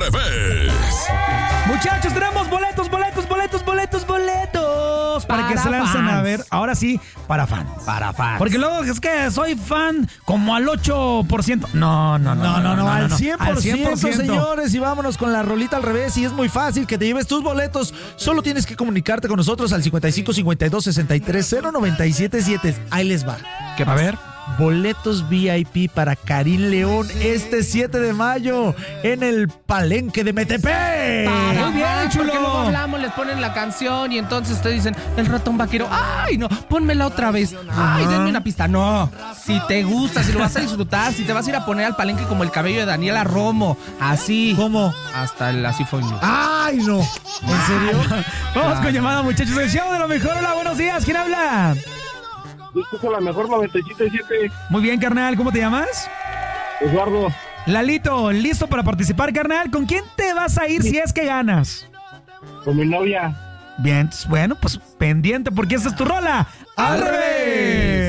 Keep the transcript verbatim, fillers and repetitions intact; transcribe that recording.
revés. Muchachos, tenemos boletos, boletos, boletos, boletos, boletos. Para, para que se lancen fans. A ver, ahora sí, para fans. Para fans. Porque luego es que soy fan como al ocho por ciento. No, no, no. No, no, no, no, no al cien por ciento, al cien por ciento, señores. Y vámonos con la rolita al revés. Y es muy fácil que te lleves tus boletos. Solo tienes que comunicarte con nosotros al cincuenta y cinco, cincuenta y dos, sesenta y tres, cero, noventa y siete, siete. Ahí les va. ¿Qué pasa? A ver. Boletos V I P para Karim León este siete de mayo en el Palenque de Metepec. Muy bien, chulo. Porque luego hablamos, les ponen la canción y entonces ustedes dicen, el ratón vaquero, ay, no, pónmela otra vez. Ay, denme una pista. No, si te gusta, si lo vas a disfrutar, si te vas a ir a poner al Palenque como el cabello de Daniela Romo, así. ¿Cómo? Hasta el así fue. Ay, no. ¿En serio? Vamos con llamada, muchachos. El show de lo mejor. Hola, buenos días. ¿Quién habla? Escucho la mejor noventa y siete punto siete. Muy bien, carnal. ¿Cómo te llamas? Eduardo. Lalito, ¿listo para participar, carnal? ¿Con quién te vas a ir si es que ganas? Con mi novia. Bien, bueno, pues pendiente porque esta es tu rola. ¡Al revés!